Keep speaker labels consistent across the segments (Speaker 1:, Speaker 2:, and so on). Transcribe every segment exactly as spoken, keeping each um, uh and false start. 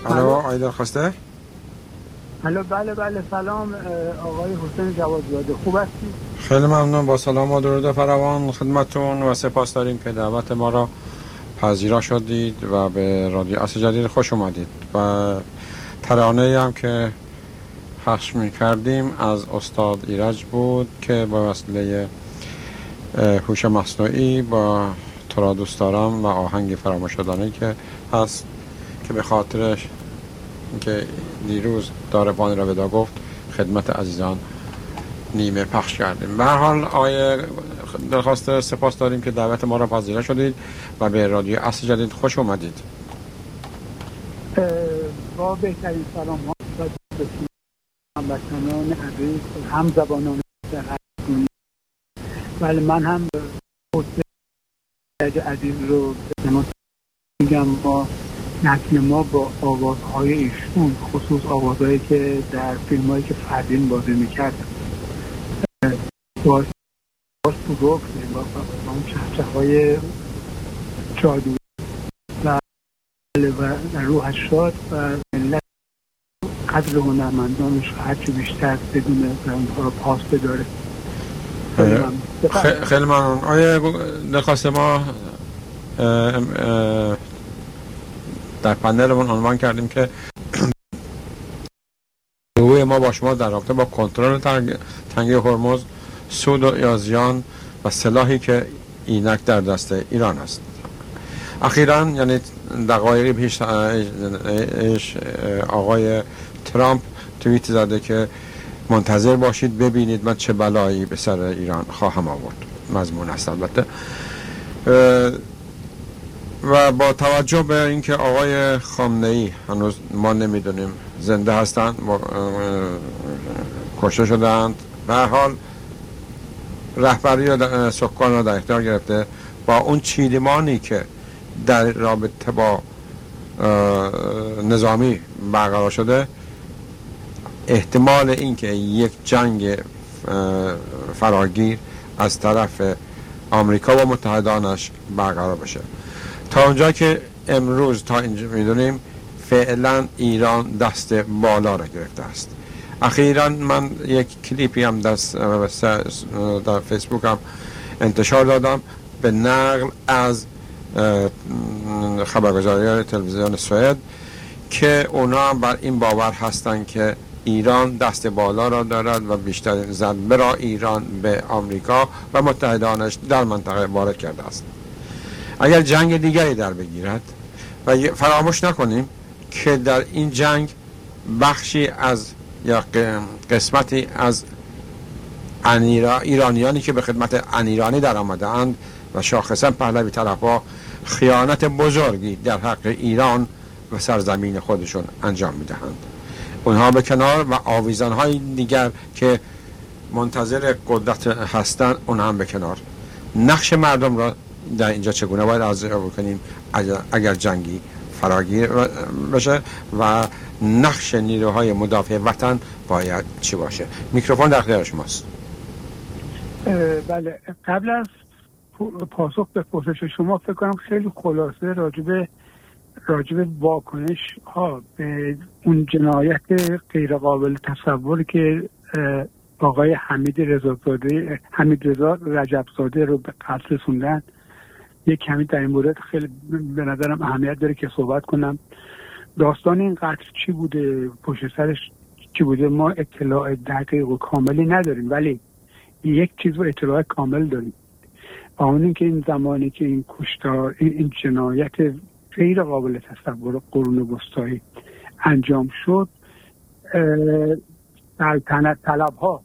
Speaker 1: الو آقای درخواسته؟
Speaker 2: الو بله بله سلام آقای حسین جوادزاده، خوب هستی؟
Speaker 1: خیلی ممنون، با سلام و درود فراوان خدمتتون و سپاس داریم که دعوت ما را پذیرا شدید و به رادیو عصر جدید خوش اومدید. و ترانه‌ای هم که پخش می‌کردیم از استاد ایرج بود که با وسیله هوش مصنوعی با تو را دوست دارم و آهنگ فراموش‌شدنی که هست که به خاطرش که دیروز داربانی را ودا گفت خدمت عزیزان نیمه پخش کردیم. به هر حال آقای درخواست سپاس داریم که دعوت ما را پذیرا شدید و به رادیو عصر جدید خوش اومدید.
Speaker 2: با بهترین سلام ها به هموطنان عزیز هم زبانان در هر ولی من هم حسین عزیز رو میگم با نسل ما با آوازهای ایشون، خصوص آوازهایی که در فیلم هایی که فردین بازی میکرد باز باز بزرگ با اون چهچه های جادویی و روحش شاد و ملت قدر هنرمندانش هرچی بیشتر بدونه و اونها رو پاس بداره.
Speaker 1: خیلی ممنون. آیا درخواست ما در پنلمون عنوان کردیم که گروه ما با شما در رابطه با کنترل تنگه هرمز، سود و یا زیان و سلاحی که اینک در دست ایران است. اخیراً یعنی دقایقی پیش آقای ترامپ توییت زده که منتظر باشید ببینید من چه بلایی به سر ایران خواهم آورد. مضمون است البته. و با توجه به اینکه آقای خامنه‌ای هنوز ما نمیدونیم زنده هستند، کشته شدند، به هر حال رهبری و سکان را در اختیار گرفته، با اون چیدمانی که در رابطه با نظامی برقرار شده، احتمال اینکه یک جنگ فراگیر از طرف آمریکا و متحدانش برقرار بشه. تا اونجا که امروز تا اینجا میدونیم فعلا ایران دست بالا را گرفته است. اخیراً من یک کلیپی هم دست در فیسبوک هم انتشار دادم به نقل از خبرگزاری تلویزیون سوئد که اونا بر این باور هستند که ایران دست بالا را دارد و بیشترین ضربه را ایران به آمریکا و متحدانش در منطقه وارد کرده است. اگر جنگ دیگری در بگیرد و فراموش نکنیم که در این جنگ بخشی از یا قسمتی از انیرا ایرانیانی که به خدمت انیرانی در آمده اند و شاخصا پهلوی طرفا خیانت بزرگی در حق ایران و سرزمین خودشون انجام میدهند. اونها به کنار و آویزانهای دیگر که منتظر قدرت هستند اونها هم به کنار. نقش مردم را در اینجا چگونه باید ارزیابی بکنیم اگر جنگی فراگیر بشه و نقش نیروهای مدافع وطن باید چی باشه؟ میکروفون در اختیار شماست.
Speaker 2: بله، قبل از پاسخ به پرسش شما فکر کنم خیلی خلاصه راجب راجب واکنش ها به اون جنایت غیر قابل تصوری که آقای حمید رضازاده حمید رضا رجبزاده رو به قتل رسوندن یک کمی در این مورد خیلی به نظرم اهمیت داره که صحبت کنم. داستان این قتل چی بوده، پشت سرش چی بوده، ما اطلاع دقیق و کاملی نداریم، ولی یک چیز رو اطلاع کامل داریم، اون این که این زمانی که این کشتار این, این جنایت غیر قابل تصور قرون وسطایی انجام شد، سلطنت طلب ها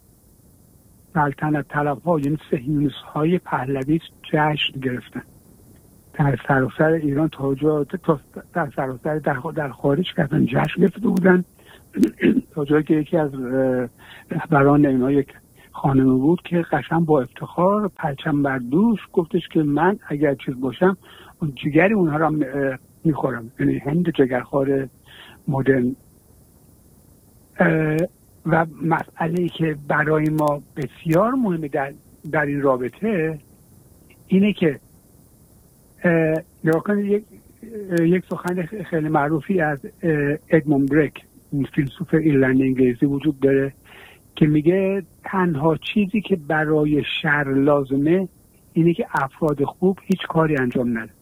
Speaker 2: سلطنت طلب ها یعنی صهیونیست های پهلوی جشن گرفتن در سراسر ایران، تا جا تا در سراسر در, در خارج کردن جشن گرفته بودن تا جایی که یکی از رهبران اینا یک خانمی بود که قشنگ با افتخار پرچم بر دوش گفتش که من اگر چیز باشم اون جگری اونها را میخورم، یعنی هند جگرخوار مدرن. و مسئله‌ای که برای ما بسیار مهمه در, در این رابطه اینه که نگاه کنید، یک یک سخن خیلی معروفی از ادموند برک، فیلسوف ایرلند انگلیسی، وجود داره که میگه تنها چیزی که برای شر لازمه اینه که افراد خوب هیچ کاری انجام ندن.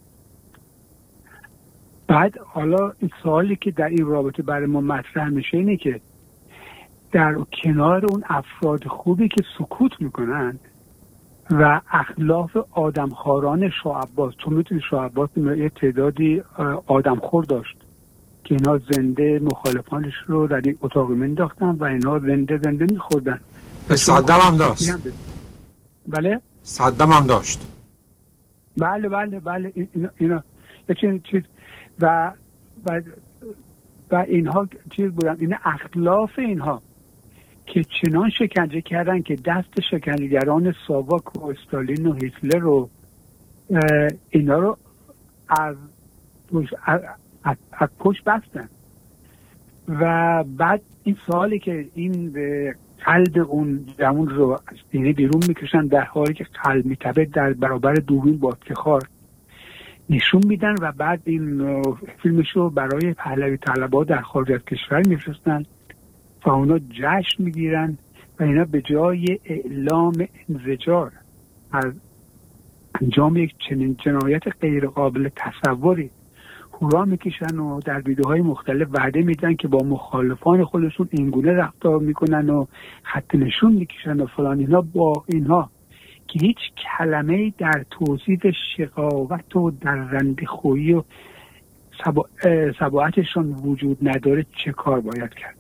Speaker 2: بعد حالا این سوالی که در این رابطه برای ما مطرح میشه اینه که در کنار اون افراد خوبی که سکوت میکنن و اخلاف آدمخواران شاه عباس، تو میتونی شاه عباس یه تعدادی آدمخور داشت که اینا زنده مخالفانش رو در یک اتاق مینداختن و اینا زنده زنده میخوردن.
Speaker 1: صدام هم داشت.
Speaker 2: بله؟
Speaker 1: صدام هم داشت.
Speaker 2: بله بله بله اینا اینا یه چیز و و و اینها چیز بودن، این اخلاف اینها که چنان شکنجه کردن که دست شکنجهگران ساواک و استالین و هیتلر رو اینا رو از از, از, از پشت بستن. و بعد این سوالی که این قلب اون جمون رو از دینه بیرون میکشن در حالی که قلب میتبه در برابر دوربین با افتخار نشون میدن و بعد این فیلمش رو برای پهلوی طلبها در خارج از کشور میفرستن و اونا جشن میگیرن و اینا به جای اعلام انزجار از انجام یک چنین جنایت غیر قابل تصوری هورا میکشن و در ویدیوهای مختلف وعده میدن که با مخالفان خودشون اینگونه رفتار میکنن و خط نشون میکشن و فلان. اینا با اینها که هیچ کلمه‌ای در توصیف شقاوت و درنده‌خویی و سباعتشون وجود نداره چه کار باید کرد؟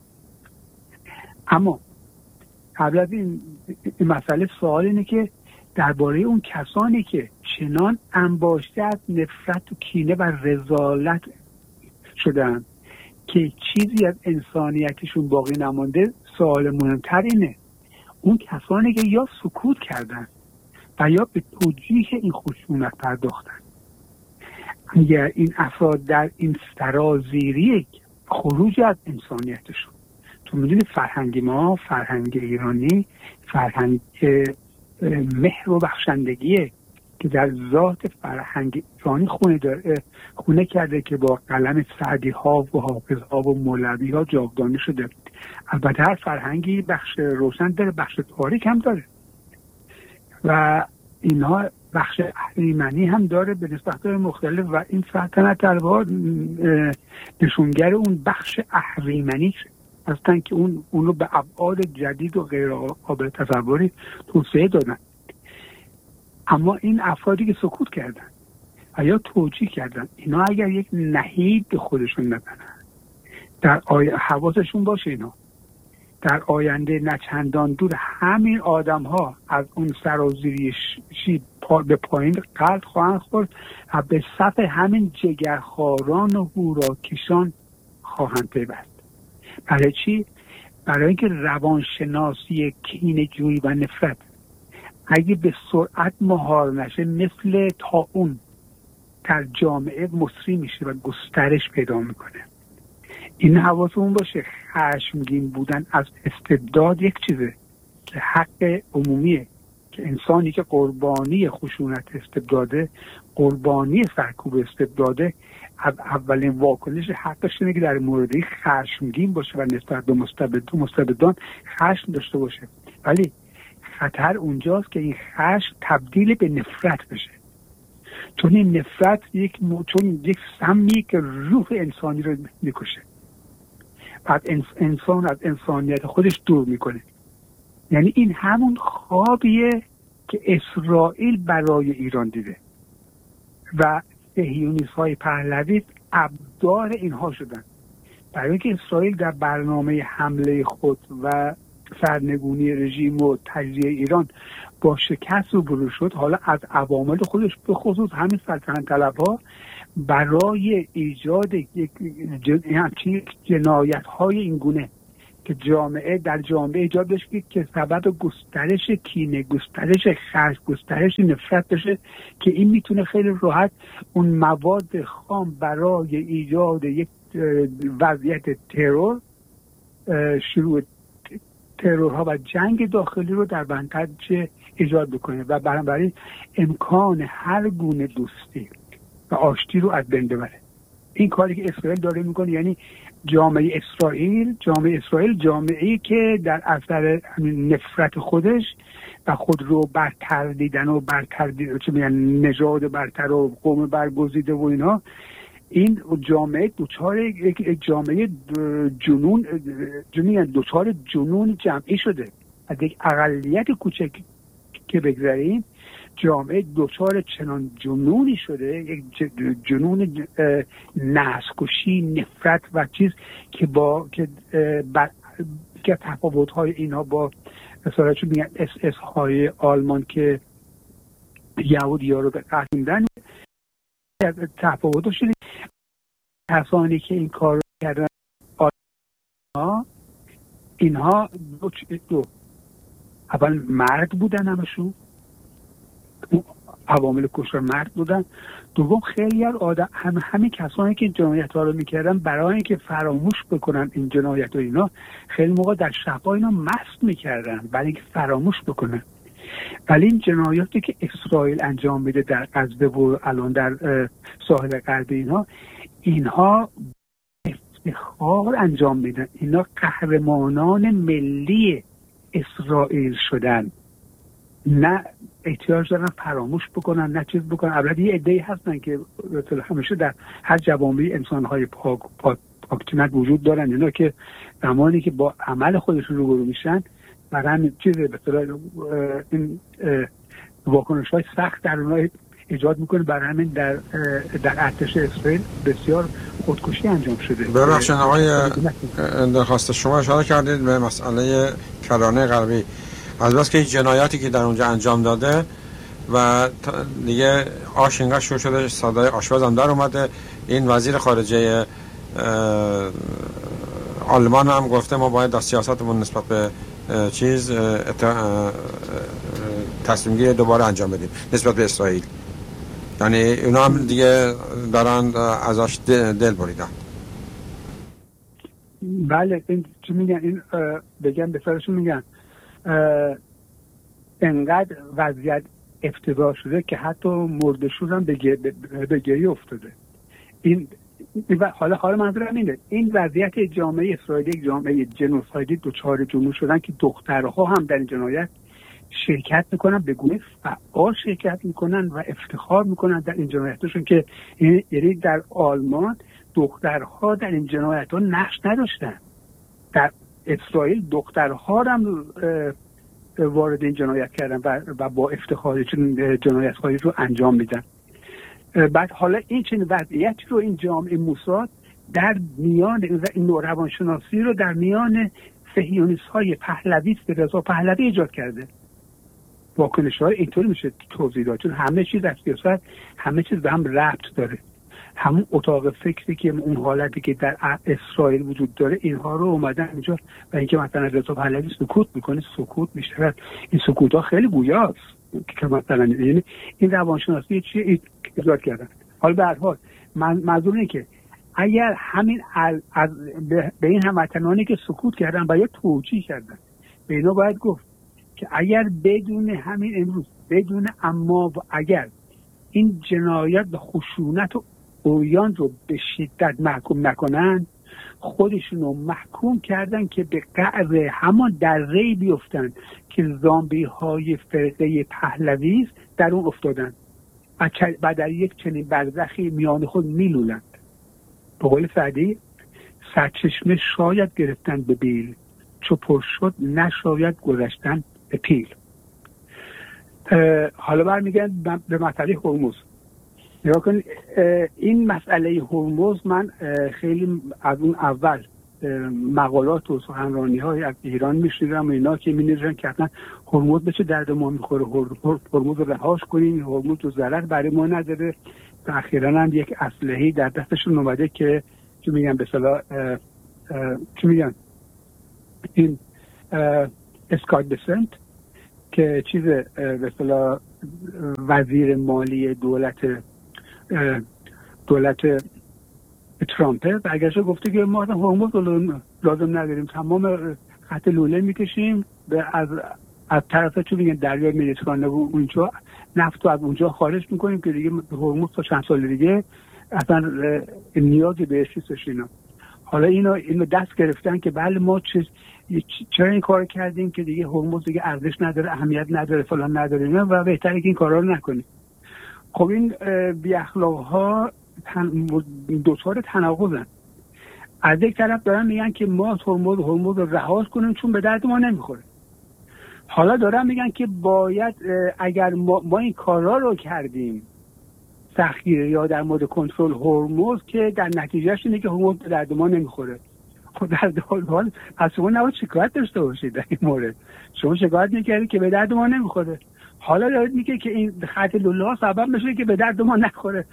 Speaker 2: اما قبل از این, این مسئله سوال اینه که درباره اون کسانی که چنان انباشته از نفرت و کینه و رذالت شدن که چیزی از انسانیتشون باقی نمانده، سوال مهمتر اینه اون کسانی که یا سکوت کردن و یا به توجیه این خشونت پرداختن. اگر این افراد در این سرازیری خروج از انسانیتشون، تو میدونی فرهنگ ما، فرهنگ ایرانی، فرهنگ مهر و بخشندگیه که در ذات فرهنگ ایرانی خونه داره، خونه کرده که با قلم سعدی ها و حافظ ها و مولوی ها جاودانه شده. البته هر فرهنگی بخش روشن داره، بخش تاریک هم داره و اینها بخش اهریمنی هم داره به نسبت مختلف و این سلطنت طلبها نشونگر اون بخش اهریمنی هستن که اون اونو به ابعاد جدید و غیر قابل تصوری توسعه دادن. اما این افرادی که سکوت کردن و یا توجیه کردن، اینا اگر یک نهید به خودشون نزنن، در آی... حواسشون باشه اینا در آینده نچندان دور همین آدم ها از اون سرازیری شی پا به پایین قلط خواهند خورد و به صف همین جگرخواران و هوراکشان خواهند پیوست. برای چی؟ برای اینکه روانشناسی کینه‌جویی و نفرت اگه به سرعت مهار نشه مثل طاعون در جامعه مصری میشه و گسترش پیدا میکنه. این حواسمون باشه، خشمگین بودن از استبداد یک چیزه که حق عمومیه که انسانی که قربانی خشونت استبداده، قربانی سرکوب استبداده، از اولین واکنش حقش اینه که در موردی خشمگین باشه و نسبت به مستبد مستبدان خشم داشته باشه. ولی خطر اونجاست که این خشم تبدیل به نفرت بشه، چون این نفرت یک چون یک سمی که روح انسانی رو میکشه، بعد انسان از انسانیت خودش دور میکنه. یعنی این همون خوابیه که اسرائیل برای ایران دیده و صهیونیست های پهلوی ابدار اینها شدن. برای اینکه اسرائیل در برنامه حمله خود و سرنگونی رژیم و تجزیه ایران با شکست روبرو شد، حالا از عوامل خودش به خصوص همین سلطنت طلبها برای ایجاد یک جنایت های این گونه که جامعه در جامعه ایجاد بشه که سبب گسترش کینه، گسترش خشم، گسترش نفرت بشه، که این میتونه خیلی راحت اون مواد خام برای ایجاد یک وضعیت ترور، شروع ترورها و جنگ داخلی رو در منطقه ایجاد بکنه و بنابراین امکان هر گونه دوستی و آشتی رو از بین ببره. این کاری که اسرائیل داره میکنه، یعنی جامعه اسرائیل جامعه اسرائیل جامعه‌ای که در اثر نفرت خودش و خود رو برتر دیدن و برتر دیدن، چه میگن نژاد برتر و قوم برگزیده و اینا، این جامعه دوچار یک جامعه جنون جنون دوچار جنون جمعی شده. از یک اقلیت کوچک که بگذاریم، جامعه دوچار چنان جنونی شده، یک جنون نسل‌کشی، نفرت و چیز که با که با که تفاوت‌های اینا با مثلا چون میگن اس اس های آلمان که یهودی‌ها رو قتل‌دن، تفاوتش شده. کسانی که این کار رو کردن آلمان، اینها دو, دو. اول مرد بودن، همشون عوامل کشتار مرد بودن. دوم خیلی از آدم هم همین کسانی که جنایت ها رو میکردن، برای اینکه فراموش بکنن این جنایت ها اینا، خیلی موقع در شب‌ها اینا مست میکردن برای اینکه فراموش بکنن. ولی این جنایاتی که اسرائیل انجام میده در غزه و الان در ساحل غربی، اینها اینها افتخار انجام میدن. اینا قهرمانان ملی اسرائیل شدن، نه احتیاج دارن فراموش بکنن، نه چیز بکنن. البته یه عده‌ای هستن که همیشه در هر جوامع انسان‌های پاک پاک پاکتینت وجود دارن، اینا که زمانی که با عمل خودشون روبرو میشن، برای همین چیز به اصطلاح این واکنش‌های سخت در اونها ایجاد میکنه. برای همین در در ارتش اسرائیل بسیار خودکشی انجام شده.
Speaker 1: ببخشید آقای درخواست شما اشاره کردید به مسئله کرانه غربی، از بس که این جنایاتی که در اونجا انجام داده و دیگه آش اینقدر شروع شده، صدای آشپز هم در اومده. این وزیر خارجه آلمان هم گفته ما باید در سیاستمون نسبت به چیز تصمیم گیری دوباره انجام بدیم نسبت به اسرائیل. یعنی اونا هم دیگه دارن ازش دل بریدن.
Speaker 2: بله، این چی میگن، این بگن به سرشون میگن انقدر وضعیت افتضاح شده که حتی مردشور هم به گریه افتاده. این حالا حالا منظورم اینه، این وضعیت جامعه اسرائیلی یک جامعه جنوسایدی دوچار جنون شدن که دخترها هم در این جنایت شرکت میکنن، به گونه فعال شرکت میکنن و افتخار میکنن در این جنایتشون، که یعنی در آلمان دخترها در این جنایت ها نقش نداشتن. در اسرائیل دخترها هم وارد این جنایت کردن و, و با افتخار جنایت هایی رو انجام میدن. بعد حالا این چنین وضعیتی رو این جامعه موساد در میان این نوع روانشناسی رو در میان صهیونیست های پهلویست رضا پهلوی ایجاد کرده. واکنش های اینطوری میشه توضیح داد، چون همه چیز در سیاست همه چیز به هم ربط داره. همون اتاق فکری که اون حالتی که در اسرائیل وجود داره، اینها رو اومدن اینجا و اینکه مثلا رضا پهلوی سکوت میکنه، سکوت میشه. این سکوت ها خیلی گویاست که مثلا یعنی این روانشناسی چیه ایجاد کردن. حالا به هر حال منظور اینه که اگر همین از به این هموطنانی که سکوت کردن باید توجیه کردن، به اینا باید گفت که اگر بدون همین امروز بدون اما و اگر این جنایت و خشونت و اوریان رو به شدت محکوم نکنن، خودشونو محکوم کردن که به قعر همان دره‌ای بیفتن که زامبی های فرقه پهلوی در اون افتادن و در یک چنین برزخی میان خود میلولند. به قول سعدی، سرچشمه شاید گرفتن به بیل، چو پر شد نشاید گذشتن به پیل. حالا برمیگردم به مسئله هرمز. نگاه کن، این مسئله هرمز من خیلی از اون اول مقالات و سخنرانی های از ایران میشنیدم و اینا که می‌نوشتن که اصلا هرمز به چه درد ما میخوره، هرمز رو رهاش کنیم، هرمز رو ضرر برای ما نداره. اخیراً هم یک اسلحه‌ای در دستشون اومده که چی میگن به اصطلاح چی میگن این اسکات بسنت که چیز به اصطلاح وزیر مالی دولت دولت ترامپه، برگشته گفته که ما هرمز لازم نداریم، تمام خط لوله میکشیم به از از طرف چون میگن دریای مدیترانه و اونجا نفت رو از اونجا خارج میکنیم که دیگه هرمز تا چند سال دیگه اصلا نیازی بهش نیستش اینا. حالا اینو اینو دست گرفتن که بله ما چه چرا این کار کردیم که دیگه هرمز دیگه ارزش نداره، اهمیت نداره، فلان نداره اینا و بهتره که این کارا رو نکنیم. خب این بی اخلاق‌ها دوچار تناقضن. از یک طرف دارن میگن که ما هرمز هرمز رو رها کنیم چون به درد ما نمیخوره. حالا دارن میگن که باید اگر ما, ما این کارا رو کردیم سخیر یا در مورد کنترل هرمز که در نتیجهش اینه که هرمز به درد ما نمیخوره. خب در حال از شما نباید شکایت داشته باشید در این مورد. شما شکایت میکردید که به درد ما نمیخوره، حالا دارید میگه که این خط لوله ها سبب میشه که به درد ما نخوره.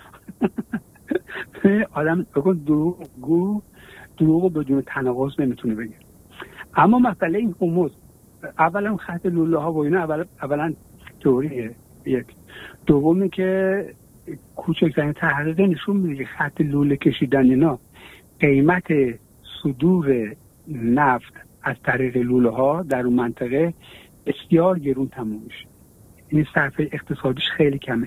Speaker 2: آدم بگو دروغ دروغ بدون تناقض نمیتونه بگه. اما مسئله این هرمز، اولا خط لوله ها و اینا اولا اولا تئوریه. یک دومی که کوچکترین تحقیق نشون میده که خط لوله کشیدن اینا قیمت صدور نفت از طریق لوله ها در اون منطقه بسیار گرون تموم میشه. این صرفه اقتصادیش خیلی کمه.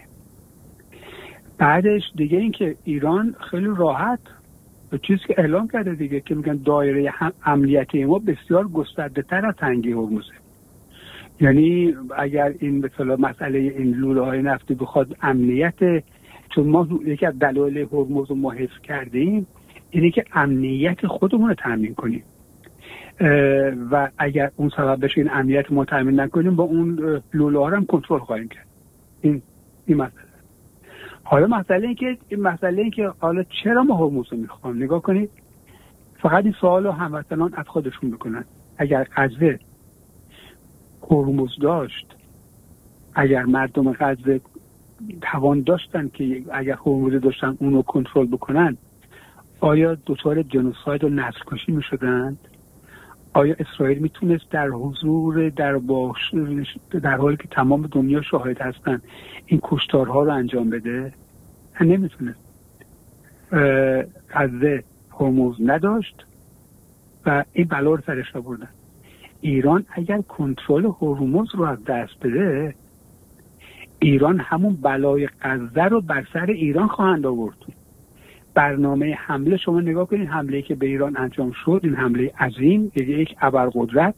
Speaker 2: بعدش دیگه این که ایران خیلی راحت چیزی که اعلام کرده دیگه که میگن دایره امنیتی ما بسیار گسترده تر از تنگه هرمزه. یعنی اگر این به اصطلاح مسئله این لوله های نفتی بخواد امنیت، چون ما یکی از دلایل هرمز رو ما حفظ کردیم اینه که امنیت خودمون رو تامین کنیم و اگر اون سبب بشه این امنیت ما تامین نکنیم با اون لوله ها رو هم کنترل خواهیم کرد. این این مسئله. حالا مسئله این که این مسئله این که حالا چرا ما هرمز رو میخوام نگاه کنید. فقط این سوال رو هموطنان از خودشون بکنن. اگر غزه هرمز داشت، اگر مردم غزه توان داشتن که اگر هرمز داشتن اونو کنترل بکنن، آیا دچار جنوساید و نسل کشی میشدند؟ آیا اسرائیل میتونست در حضور در باش در حالی که تمام دنیا شاهد هستن این کشتارها رو انجام بده؟ نمیتونست. غزه هرمز نداشت و این بلا رو سرش آوردن. ایران اگر کنترل هرمز رو از دست بده، ایران همون بلای غزه رو بر سر ایران خواهند آورد. برنامه حمله شما نگاه کنید، حمله که به ایران انجام شد، این حمله عظیم، یک ابرقدرت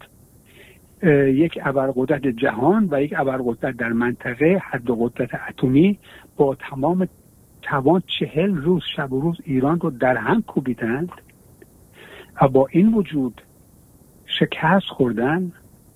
Speaker 2: یک ابرقدرت جهان و یک ابرقدرت در منطقه حد قدرت اتمی با تمام توان چهل روز شب و روز ایران رو در هم کوبیدند و با این وجود شکست خوردن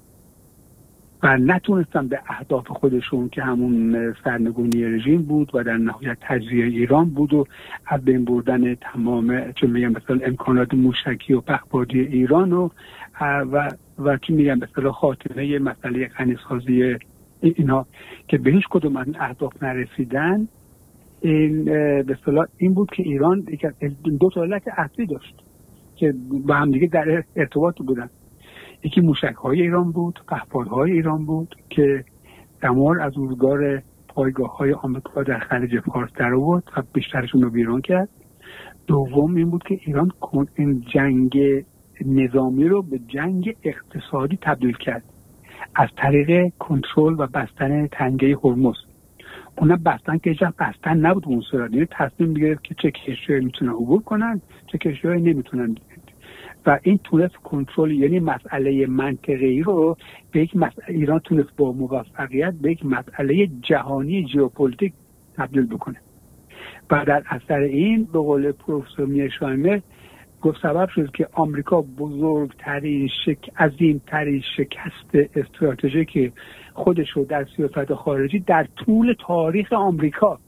Speaker 2: و نتونستن به اهداف خودشون که همون سرنگونی رژیم بود و در نهایت تجزیه ایران بود و از بین بردن تمام چون میگم مثلا امکانات موشکی و پهپادی ایران و و و چون میگم مثلا خاتمه مسئله غنیسازی اینا که به هیچ کدوم از اهداف نرسیدن، این به اصطلاح این بود که ایران دو تا علت اصلی داشت که با هم دیگه در ارتباط بودن. یکی موشک‌های ایران بود، پهپادهای ایران بود که دمار از روزگار پایگاه‌های آمریکا در خلیج فارس در آورد و بیشترشون رو ویران کرد. دوم این بود که ایران این جنگ نظامی رو به جنگ اقتصادی تبدیل کرد از طریق کنترل و بستن تنگه هرمز. اونا بستن که هیچ بستن نبود اون صورت، یعنی تصمیم میگرفت که چه کشورهایی میتونن عبور کنن چه کشورهایی نمیتونن و این تونست کنترل، یعنی مسئله منطقه‌ای رو به یک مسئله ایران تونست با موفقیت به یک مسئله جهانی ژئوپلیتیک تبدیل بکنه و در اثر این به قول پروفسور میرشایمر گفت سبب شد که آمریکا بزرگترین شک عظیمترین شکست استراتژیک خودش رو در سیاست خارجی در طول تاریخ آمریکا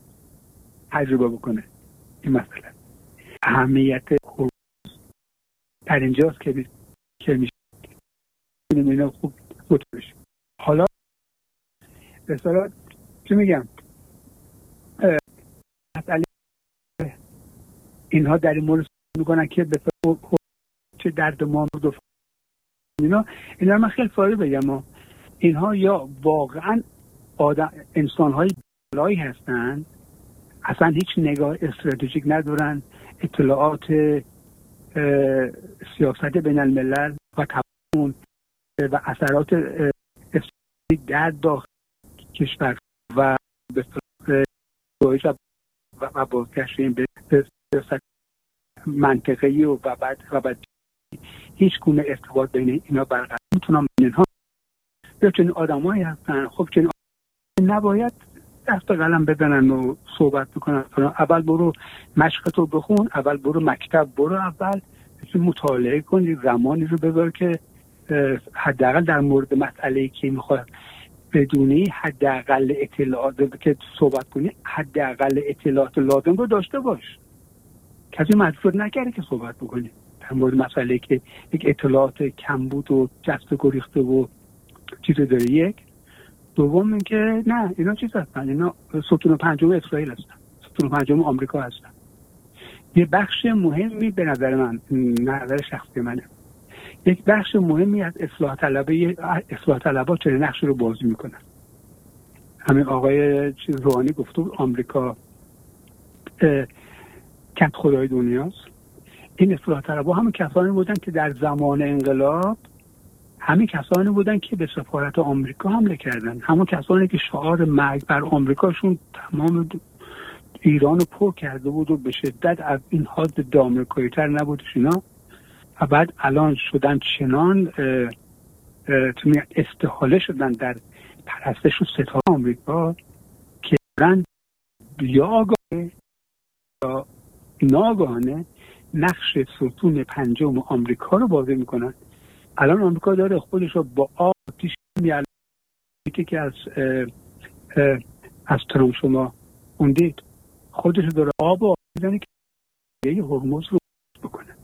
Speaker 2: تجربه بکنه. این مسئله اهمیت در اینجاست که که میشه اینا خوب بود بشه. حالا به اصطلاح چی میگم، مسئله اینها در این مورد میکنن که به اصطلاح چه درد ما بود اینا اینا من خیلی ساده بگم ما. اینها یا واقعا آدم انسان‌های بالایی هستن، اصلا هیچ نگاه استراتژیک ندارن، اطلاعات سیاست بین الملل و تمام و اثرات در داخل کشور و به صورت و بازگشت به منطقه‌ای و بعد و بعد هیچ گونه ارتباط بین اینا برقرار میتونم اینها یا چنین آدمایی هستن. خب چنین نباید دست قلم بزنن و صحبت بکنن. اول برو مشقتو بخون، اول برو مکتب، برو اول مطالعه کن، زمانی رو بذار که حداقل در مورد مسئله‌ای که میخواد بدونی حداقل اطلاعات که صحبت کنی حداقل اطلاعات لازم رو داشته باش. کسی مجبور نکرده که صحبت بکنی در مورد مسئله‌ای که یک اطلاعات کم بود و جست گریخته و چیز داره. یک دوم اینکه نه اینا چیز هستن، اینا ستون پنجم اسرائیل هستن، ستون پنجم آمریکا هستن. یه بخش مهمی به نظر من، نظر شخصی منه، یک بخش مهمی از اصلاح طلبه اصلاح طلبها چه نقش رو بازی میکنن. همین آقای روحانی گفته آمریکا کت خدای دنیاست. این اصلاح طلبها همین کسانی بودن که در زمان انقلاب همین کسانی بودن که به سفارت آمریکا حمله کردن، همون کسانی که شعار مرگ بر آمریکاشون تمام ایران رو پر کرده بود و به شدت از این حد دامریکایی تر نبودش اینا. و بعد الان شدن چنان استحاله شدن در پرستش و ستاره آمریکا که دارن یا آگاهه یا ناگاهانه نقش ستون پنجم آمریکا رو بازی میکنن. الان آمریکا داره خودش رو با آتش میالونه که از اه اه از ترامپ شما خوندید، خودش رو داره آب و میزنه که یه هرمز رو بکنه.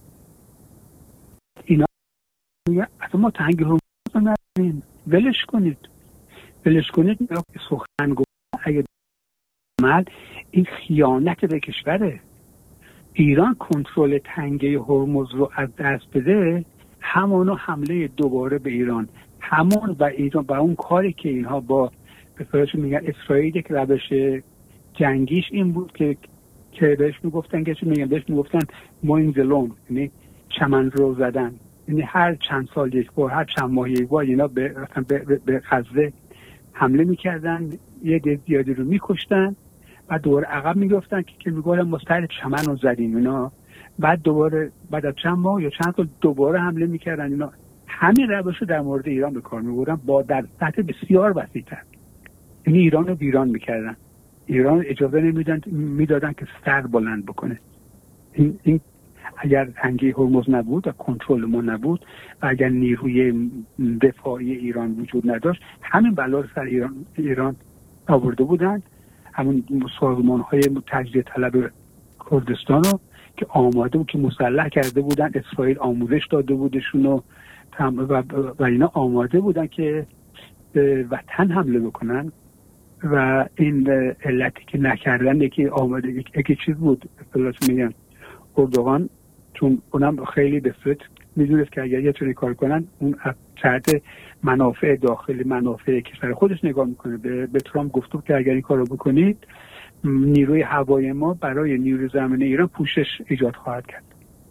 Speaker 2: اینا اصلا ما تنگ هرمز رو نداریم، ولش کنید ولش کنید سخن گفت اگه عمل این خیانت به کشوره. ایران کنترل تنگه هرمز رو از دست بده، همونو حمله دوباره به ایران، همون و ایران و اون کاری که اینها با به فرض میگن اسرائیل که روش جنگیش این بود که که بهش میگفتن که چی میگن بهش میگفتن موینزلون، یعنی چمن رو زدن. یعنی هر چند سال یک بار، هر چند ماه یک بار اینا به به, به غزه حمله میکردن، یه عده زیادی رو میکشتن و دوباره عقب میگفتن که که میگفتن ما سر چمن رو زدیم اینا. بعد دوباره بعد از چند ماه یا چند سال دوباره حمله میکردن اینا. همین روش رو در مورد ایران به کار میبردن با در سطح بسیار وسیع‌تر. یعنی ایران رو ویران میکردن، ایران اجازه نمیدادن میدادن که سر بلند بکنه. این, این اگر تنگه هرمز نبود و کنترل ما نبود و اگر نیروی دفاعی ایران وجود نداشت، همین بلا رو سر ایران ایران آورده بودن. همون سازمان‌های تجزیه طلب کردستان رو که آماده بود که مسلح کرده بودن، اسرائیل آموزش داده بودشون و و, و اینا آماده بودن که به وطن حمله بکنن و این علتی که نکردن یکی آماده یکی چیز بود اصطلاحاً میگن اردوغان، چون اونم خیلی به صورت میدونست که اگر یه چنین کار کنن اون از جهت منافع داخلی منافع کشور خودش نگاه میکنه. به, به ترامپ گفته که اگر این کارو بکنید نیروی هوایی ما برای نیروی زمینی ایران پوشش ایجاد خواهد کرد.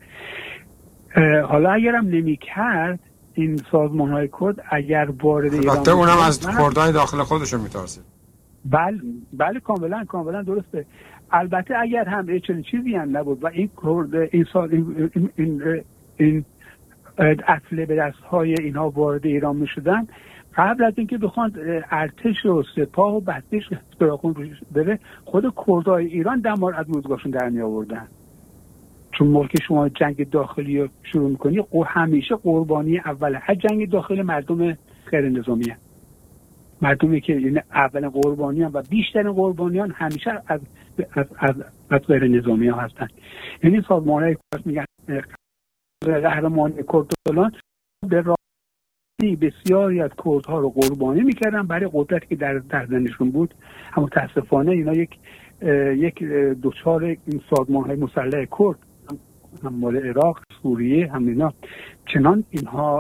Speaker 2: حالا اگرم نمی‌کرد این سازمان‌های کرد اگر وارد ایران
Speaker 1: البته اونم از کردهای داخل خودشون میترسه.
Speaker 2: بله بله کاملا کاملا درسته. البته اگر هم چنین چیزی هم نبود و این کرد این سال این این, این, این اصل به دست‌های اینها وارد ایران می‌شدن، قبل از اینکه بخوان ارتش و سپاه و بسیج سراغون بره، خود کردهای ایران دمار از موزگاشون در می آوردن. چون ملک شما جنگ داخلی رو شروع میکنی همیشه قربانی اوله. هر جنگ داخلی مردم غیر نظامی هست. مردمی که یعنی اول قربانی هم و بیشتر قربانیان همیشه از از از, از غیر نظامی ها هستن. یعنی سازمان‌های کرد میگن قهرمان کردستان به بسیاری از کردها رو قربانی میکردن برای قدرتی که در دستشون بود. اما متاسفانه اینا یک یک دوچار این سازمان‌های مسلح کرد هم مال عراق، سوریه، هم اینا چنان اینها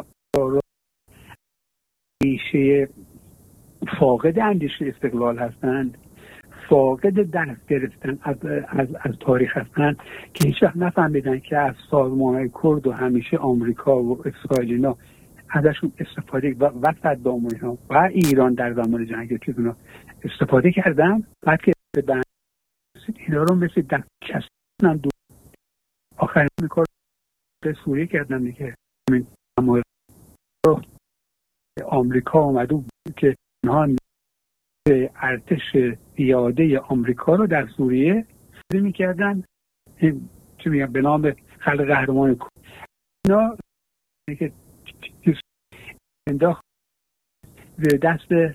Speaker 2: ریشه فاقد اندیشه استقلال هستند، فاقد دست گرفتن از از از تاریخ هستند که هیچ وقت نفهمیدن که از سازمان‌های کرد و همیشه آمریکا و اسرائیل اینا ازشون استفاده و و صدام ها و ایران در زمان جنگ چیزونا استفاده کردن. بعد که به اینا رو مثل دست کسنن دو آخرین کار به سوریه کردن دیگه. همین آمریکا اومده بود که اونها به ارتش پیاده آمریکا رو در سوریه میکردن، چی میگم، به نام خلق قهرمان. اینا که انداخت به دست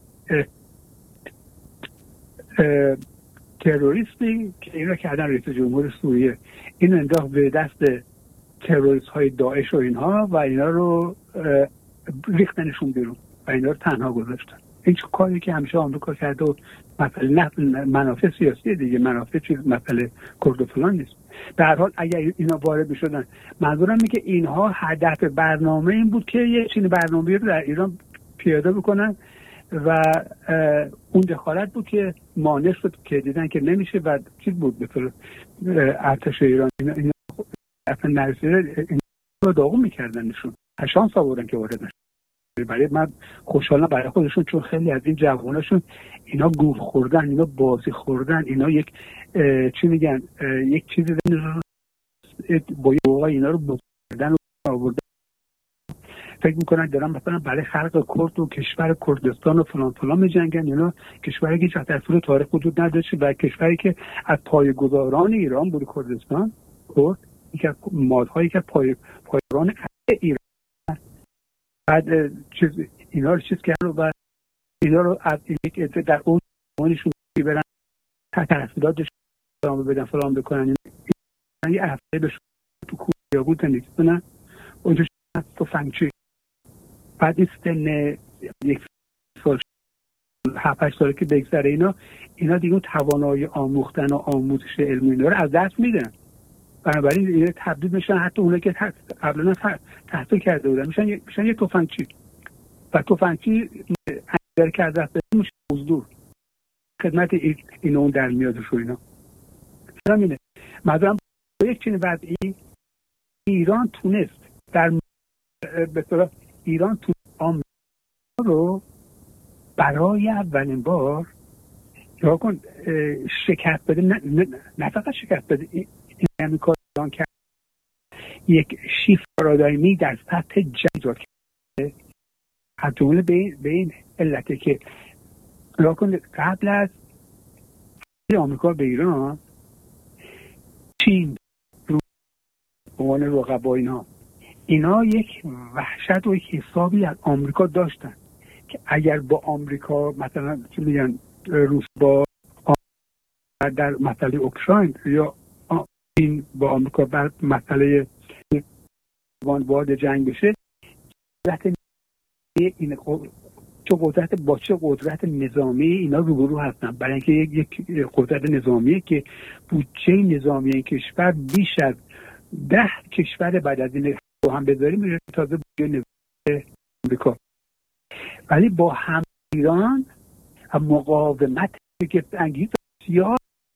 Speaker 2: تروریستی که اینا کردن رئیس جمهور سوریه، این انداخت به دست تروریست های داعش و اینها و اینا رو ریختنشون بیرون و اینا رو تنها گذاشتن. این چه کاری که همیشه آمریکا کرده و مسئله منافع سیاسی دیگه، منافع چیز مسئله کرد و فلان نیست. به هر حال اگر اینا وارد می‌شدن، منظورم اینه که اینها هدف برنامه این بود که یه چنین برنامه‌ای رو در ایران پیاده بکنن و اون دخالت بود که مانع شد که دیدن که نمیشه و چیز بود به ارتش ایران اینا اینا اصلا نرسیده، این رو داغون میکردنشون، شانس آوردن که وارد نشد. برای من خوشحالم برای خودشون، چون خیلی از این جواناشون اینا گول خوردن، اینا بازی خوردن، اینا یک چی میگن یک چیزی با یوغای اینا رو بردن و آوردن، فکر میکنن دارن مثلا برای خلق کرد و کشور کردستان و فلان فلان میجنگن. اینا کشوری که در طول تاریخ وجود نداشته و کشوری که از پایه‌گذاران ایران بود کردستان، کرد یکی از مادهایی که پای پایگان ایران، بعد چیز اینا رو چیز کردن و اینا رو از یک در اون زمانشون برن تحصیلاتش فلان بدن فلان بکنن، یه هفته به تو کویا بود زندگی کنن اونجا تو فنگچی. بعد این سن یک سال هفت هشت ساله که بگذره اینا اینا دیگه توانایی آموختن و آموزش علمی اینا رو از دست میدن. بنابراین اینا تبدیل میشن، حتی اونایی که قبلا تحصیل کرده بودن میشن میشن یه تفنگچی و تفنگچی اگر که از دست بده میشه مزدور، خدمت این اون در میادش و اینا. همینه مثلا یک چنین وضعی ایران تونست در به طور ایران تو آمریکا رو برای اولین بار یا کن شکست بده، نه, نه, نه فقط شکست بده، این امریکا ایران کرد یک شیف پارادایمی در سطح جنگ ایجاد کرده. حتی به, به این علته که یا کن قبل از آمریکا به ایران، چین رو عنوان رقبا اینا اینا یک وحشت و یک حسابی از آمریکا داشتن که اگر با آمریکا مثلا چی میگن روس با در مسئله اوکراین یا این با آمریکا بر مسئله وارد جنگ بشه، قدرت این چه قدرت با چه قدرت نظامی اینا روبرو هستن، برای اینکه یک قدرت نظامی که بودجه نظامی این کشور بیش از ده کشور بعد از این رو هم بذاریم میره تازه بودجه نظامی آمریکا. ولی با هم ایران مقاومت که انگیز سیار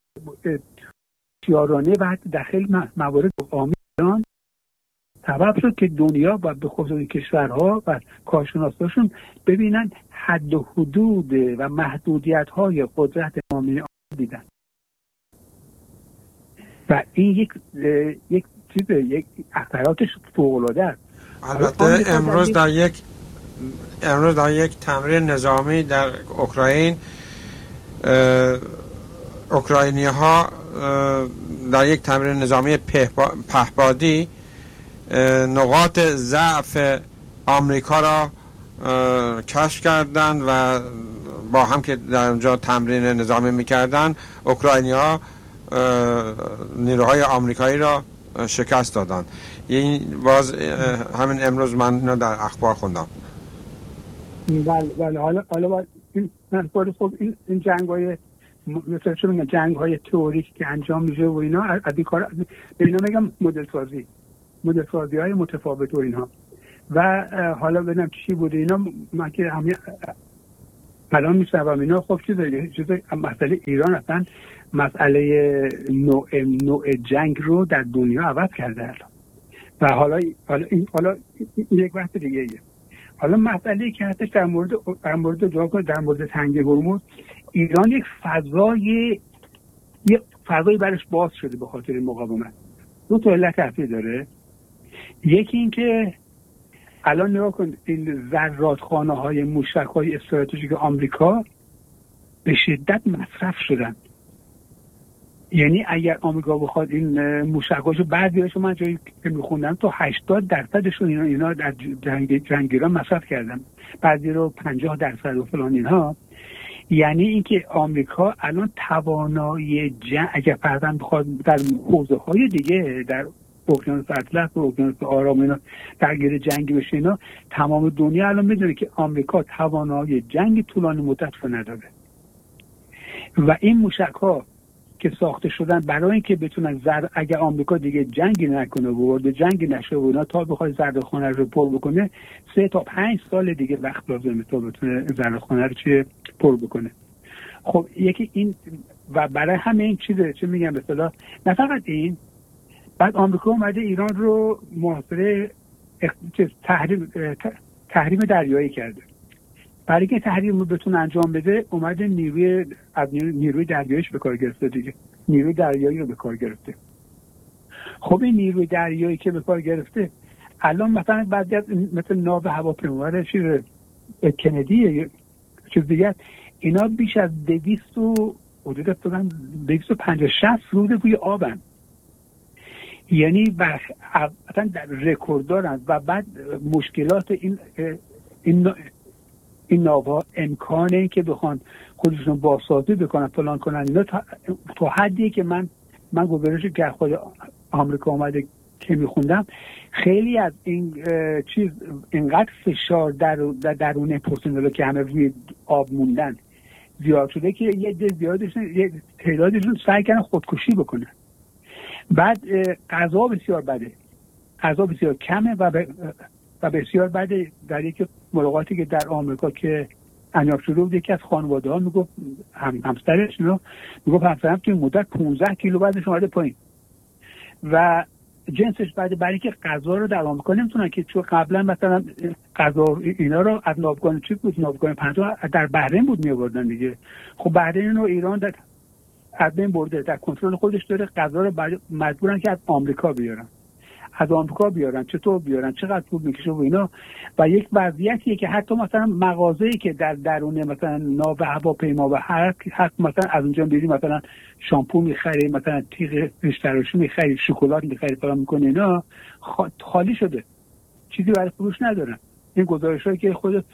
Speaker 2: سیارانه و حتی داخل موارد آمی ایران سبب شد که دنیا و به خصوص کشورها و کارشناساشون ببینن حد و حدود و محدودیت های قدرت نظامی آن دیدن و این یک یک چیز یک اثراتش فوق‌العاده است.
Speaker 1: البته امروز در یک امروز در یک تمرین نظامی در اوکراین اوکراینی ها در یک تمرین نظامی پهپادی نقاط ضعف آمریکا را کشف کردند و با هم که در اونجا تمرین نظامی میکردن، اوکراینی ها نیروهای آمریکایی را شکست دادند. این باز همین امروز من اینو در اخبار خوندم.
Speaker 2: بله بله حالا حالا این خب این این جنگ‌های مثلا چه میگن جنگ‌های تئوریک که انجام میشه و اینا از این کارا به اینا میگم مدل سازی مدل سازی‌های متفاوت و اینها. و حالا ببینم چی بوده اینا، من که همین الان میشنوم اینا. خب چیزایی چیزای مسئله ایران اصلا مسئله نوع نوع جنگ رو در دنیا عوض کرده الان. و حالا حالا این حالا این یک بحث دیگه ایه. حالا مسئله‌ای که هستش در مورد در مورد جواب در مورد تنگ هرمز، ایران یک فضای یه فضایی برش باز شده به خاطر مقاومت. دو تا علت اصلی داره. یکی این که الان نگاه کن این زرادخانه های موشک های استراتژیک آمریکا به شدت مصرف شدن. یعنی اگر آمریکا بخواد این موشکاشو بعضیاشو من جایی که میخوندم تا هشتاد درصدشون اینا اینا در جنگ جنگیران مصرف کردن، بعضی رو پنجاه درصد و فلان اینها. یعنی اینکه آمریکا الان توانایی جنگ اگر فرضاً بخواد در حوزه های دیگه در اقیانوس اطلس و اقیانوس آرام اینا درگیر جنگی بشه، اینا تمام دنیا الان میدونه که آمریکا توانایی جنگ طولانی مدت رو نداره و این موشک‌ها که ساخته شدن برای اینکه بتونن زر اگر آمریکا دیگه جنگی نکنه و وارد جنگی نشه و اینا تا بخواد زرخانه رو پر بکنه سه تا پنج سال دیگه وقت لازمه تا بتونه زرخانه رو چه پر بکنه. خب یکی این و برای همه این چیزه چه میگم به اصطلاح نه فقط این، بعد آمریکا اومده ایران رو محاصره تحریم تحریم دریایی کرده. برای اینکه تحریم رو بتونه انجام بده اومده نیروی نیروی دریاییش به کار گرفته دیگه، نیروی دریایی رو به کار گرفته. خب این نیروی دریایی که به کار گرفته الان مثلا بعضی از مثل ناو هواپیمابر چیز کندی چیز دیگه اینا بیش از دویست و حدود افتادن دویست و پنجاه شصت روز روی آبن، یعنی مثلا در رکورد دارن و بعد مشکلات این این این ناوها امکانه که بخوان خودشون بازسازی بکنن فلان کنن اینا تا, تا حدی که من من گزارشی که خود آمریکا اومده که میخوندم خیلی از این چیز اینقدر فشار در درون پرسنل که همه روی آب موندن زیاد شده که یه ده زیادشون یه تعدادشون سعی کردن خودکشی بکنن. بعد غذا بسیار بده، غذا بسیار کمه و ب... و بسیار بده. در یک ملاقاتی که در آمریکا که انجام شده بود یکی از خانواده ها میگفت هم همسرش نو میگفت همسرم توی مدت پانزده کیلو بعدش اومده پایین و جنسش بعد برای که غذا رو در آمریکا نمیتونن که چون قبلا مثلا غذا اینا رو از ناوگان چی بود ناوگان پنجاه در بحرین بود میآوردن دیگه. خب بحرین و ایران در از بین برده، در کنترل خودش داره، غذا رو مجبورن که از آمریکا بیارن از آمریکا بیارن چطور بیارن چقدر پول میکشه و اینا. و یک وضعیتیه که حتی مثلا مغازه‌ای که در درون مثلا ناو هواپیما و هر حتی مثلا از اونجا میری مثلا شامپو میخری، مثلا تیغ ریش تراشی میخری، شکلات میخری فلان میکنه، اینا خالی شده، چیزی برای فروش ندارن. این گزارشایی که خود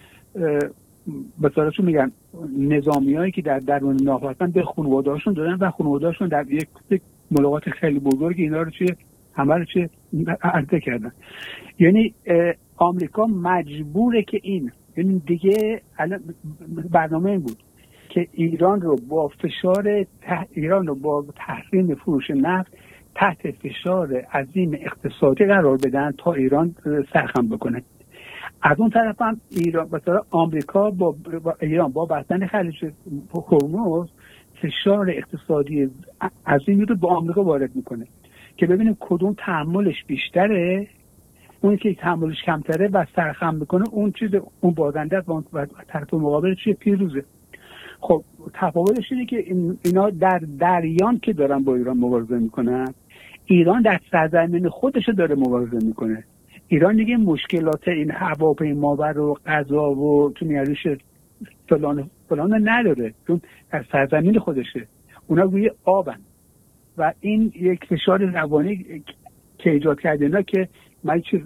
Speaker 2: به صورتشون میگن نظامیایی که در درون ناو هستن به خانواده‌هاشون دادن و خانواده‌هاشون در یک ملاقات خیلی بزرگ اینا رو چه همه رو چه عرضه کردن. یعنی آمریکا مجبوره که این یعنی دیگه برنامه این بود که ایران رو با فشار تح... ایران رو با تحریم فروش نفت تحت فشار عظیم اقتصادی قرار بدن تا ایران سرخم بکنه. از اون طرف هم ایران مثلا آمریکا با, با ایران با بستن خلیج هرمز فشار اقتصادی عظیمی رو با آمریکا وارد میکنه که ببینیم کدوم تحملش بیشتره، اون که تحملش کمتره و سرخم میکنه اون چیز اون بازنده است و طرف مقابل چیه پیروزه. خب تفاوتش اینه که اینا در دریان که دارن با ایران مبارزه میکنن، ایران در سرزمین خودش داره مبارزه میکنه. ایران دیگه مشکلات این هواپیمابر و غذا و تو میاریش فلان فلان نداره، چون در سرزمین خودشه، اونا روی آبن و این یک فشار روانی که ایجاد کرده. اینا که من چیز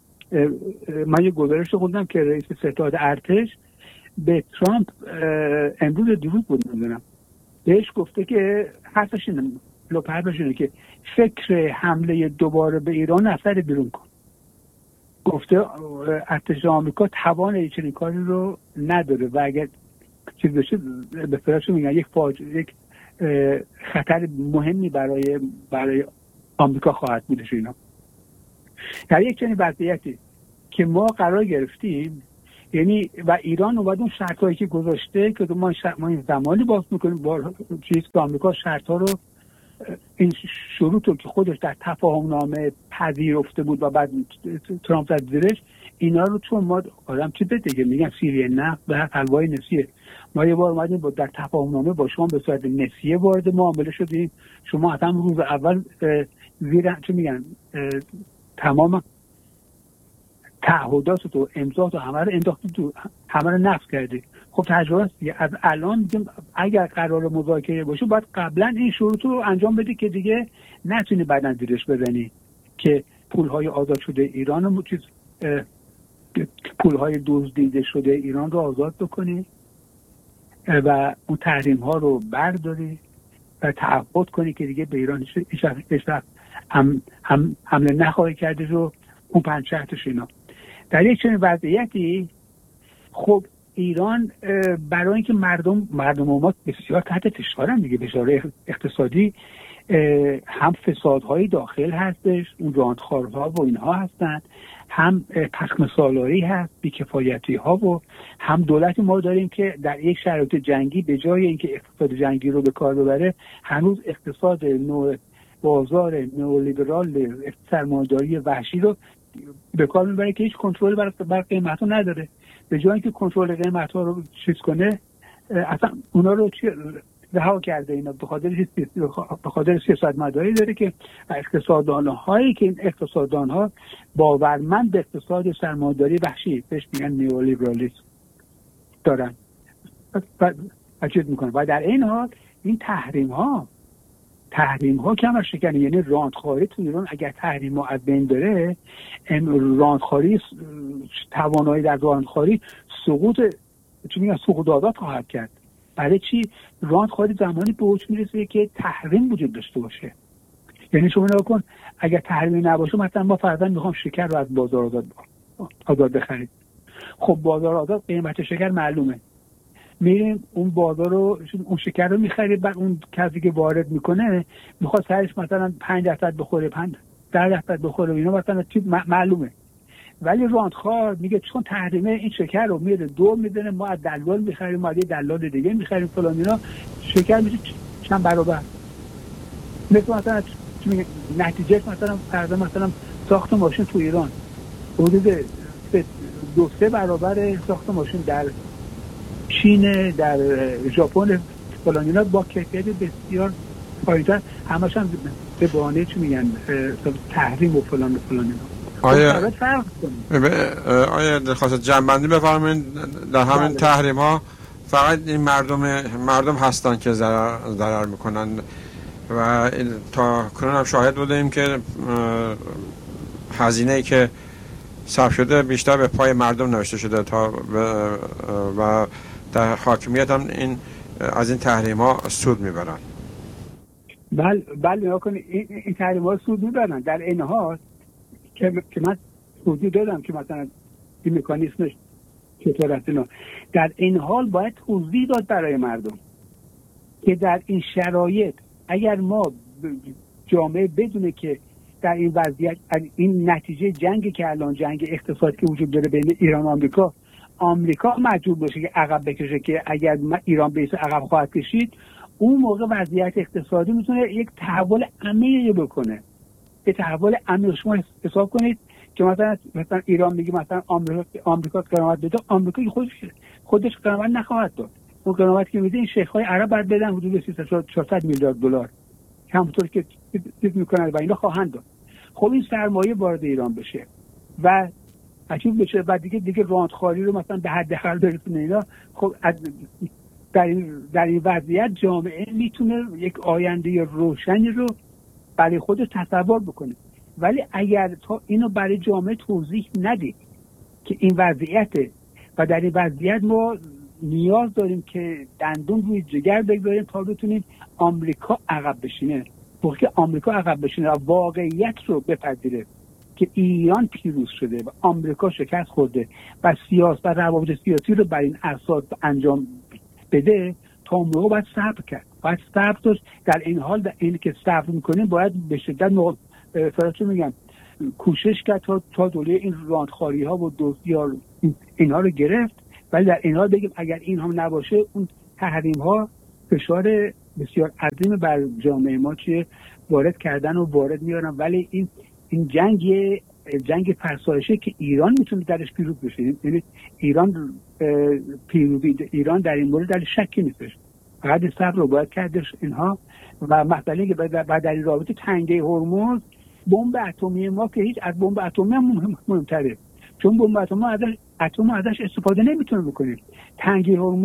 Speaker 2: من یه گزارش خوندم که رئیس ستاد ارتش به ترامپ امروز دیروز بود میدونم بهش گفته که حرفش اینه لپرش اینه که فکر حمله دوباره به ایران اثر بیرون کن. گفته ارتش آمریکا توان چنین کاری رو نداره و اگر چیز بشه به فراشو میگن یک فاجعه یک خطر مهمی برای برای آمریکا خواهد بودش. اینا در یک چنین وضعیتی که ما قرار گرفتیم، یعنی و ایران اومد اون شرطایی که گذاشته که ما ما این زمانی باز میکنیم با چیز که آمریکا شرطا رو این شروط رو که خودش در تفاهم نامه پذیرفته بود و بعد ترامپ زد زیرش، اینا رو چون ما آدم چی بده دیگه میگن سیری نفت به هر حلوای نسیه، ما یه بار اومدیم با در تفاهمنامه با شما به صورت نسیه وارد معامله شدیم، شما اصلا روز اول زیر چه میگن تمام تعهدات تو امضا تو همه رو انداختی تو، همه رو نقض کردی. خب تجربه از الان میگم اگر قرار مذاکره باشه باید قبلا این شروط رو انجام بدی که دیگه نتونی بعداً زیرش بزنی که پولهای آزاد شده ایران رو چیز پولهای دزدیده شده ایران رو آزاد بکنی و اون تحریم ها رو برداری و تعهد کنی که دیگه به ایران هیچ وقت هم هم حمله نخواهی کرده رو اون پنج شرطش اینا. در یک چنین وضعیتی خب ایران برای اینکه مردم مردم ما بسیار تحت فشارن دیگه، فشار اقتصادی، هم فسادهای داخل هستش، اون راندخوارها و اینها هستن، هم پخم سالاری هست، بیکفایتی ها، و هم دولت ما داریم که در یک شرایط جنگی به جای اینکه اقتصاد جنگی رو به کار ببره هنوز اقتصاد نوع بازار نئولیبرال سرمایه‌داری وحشی رو به کار میبره که هیچ کنترل بر بر قیمت ها نداره. به جای اینکه کنترل قیمت ها رو چیز کنه اصلا اونا رو رها کرده. اینا به خاطر به خاطر سیاست مداری داره که اقتصاددان هایی که این اقتصاددان ها باورمند به اقتصاد سرمایه‌داری وحشی بهش میگن نیولیبرالیسم دارن و چیز میکنن. و در این حال این تحریم ها تحریم ها کمر شکنی، یعنی راندخواری تو ایران اگر تحریم ها از بین بره، راندخواری توانایی در راندخواری سقوط چی میگن سقوط آزاد خواهد کرد. برای چی؟ راندخواری زمانی به اوج میرسه که تحریم وجود داشته باشه. یعنی شما نگاه کن اگر تحریمی نباشه، مثلا ما فرضاً میخوام شکر رو از بازار آزاد آزاد بخریم، خب بازار آزاد قیمت شکر معلومه، میریم اون بازار رو اون شکر رو میخریم، بعد اون کسی که وارد میکنه میخواد سرش مثلا پنج درصد بخوره، پنج درصد بخوره، اینا مثلا معلومه. ولی راندخوار میگه چون تحریمه این شکر رو میره دور میزنه، ما از دلال میخریم، ما از دلال دیگه میخریم فلان اینا، شکر میشه چند برابر. مثل مثلا نتیجه مثلا فرضاً مثلا ساخت ماشین تو ایران حدود دو سه برابر ساخت ماشین در چین، در ژاپن فلان اینا با کیفیت بسیار پایین‌تر، همش هم به بهانه چی میگن تحریم و فلان و فلان اینا.
Speaker 1: آیا آیا درخواست جنبندی بفرمایید در همین تحریم ها فقط این مردم مردم هستن که ضرر ضرر میکنن و تا کنون هم شاهد بودیم که هزینه‌ای که صرف شده بیشتر به پای مردم نوشته شده تا و در حاکمیت هم این از این تحریم ها سود میبرن.
Speaker 2: بله بله نگاه کنید این, این تحریم ها سود میبرن. در این حال که که من توضیح دادم که مثلا این مکانیزمش چطور است اینا، در این حال باید توضیح داد برای مردم که در این شرایط اگر ما جامعه بدونه که در این وضعیت این نتیجه جنگی که الان جنگ اقتصادی که وجود داره بین ایران و آمریکا، آمریکا مجبور باشه که عقب بکشه که اگر ایران بیس عقب خواهد کشید، اون موقع وضعیت اقتصادی میتونه یک تحول عمیقی بکنه. یه تحول عمیق. شما حساب کنید که مثلا مثلا ایران میگه مثلا آمریکا آمریکا قرامت بده، آمریکا خودش خودش قرامت نخواهد داد. اون قرامتی که میده این شیخ‌های عرب بعد بدن حدود سیصد تا چهارصد میلیارد دلار، همونطور که چیز میکنن و اینا خواهند داد. خب این سرمایه وارد ایران بشه و عجیب بشه و دیگه دیگه راندخواری رو مثلا به حد اقل برسونه اینا. خب در این در این وضعیت جامعه میتونه یک آینده روشنی رو برای خودش تصور بکنه. ولی اگر تا اینو برای جامعه توضیح ندید که این وضعیته و در این وضعیت ما نیاز داریم که دندون روی جگر بگذاریم تا بتونیم آمریکا عقب بشینه، وقتی آمریکا عقب بشینه و واقعیت رو بپذیره که ایران پیروز شده و آمریکا شکست خورده و سیاست و روابط سیاسی رو بر این اساس انجام بده، تا اون موقع باید صبر کرد. باید صبر داشت. در این حال در اینی که صبر میکنیم باید به شدت فراتو میگم کوشش کرد تا تا دوله این راندخواری ها و دزدی ها اینها رو گرفت. ولی در این حال بگیم اگر این هم نباشه، اون تحریم ها فشار بسیار عظیم بر جامعه ما چیه وارد کردن و وارد میارن. ولی این این جنگ جنگ فرسایشی که ایران میتونه درش پیروز بشه. یعنی ایران پیروزی ایران در این مورد در شکی نیستش، فقط صبر رو باید کردش اینها. و مسئله که بعد در این رابطه تنگه هرمز، بمب اتمی ما که هیچ از بمب اتمی هم مهمتره، چون بمب اتمی ازش اتم ازش استفاده نمیتونه بکنیم. تنگه هرمز